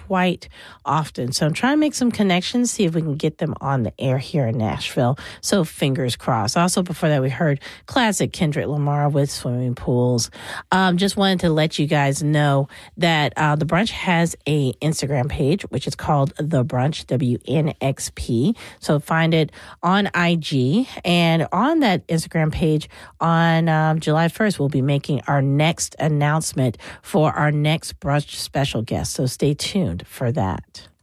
quite often. So I'm trying to make some connections, see if we can get them on the air here in Nashville. So fingers crossed. Also, before that, we heard classic Kendrick Lamar with Swimming Pools. Just wanted to let you guys know that The Brunch has a Instagram page, which is called The Brunch, WNXP. So find it on IG. And on that Instagram page on July 1st, we'll be making our next announcement for our next brunch special guest. So stay tuned for that.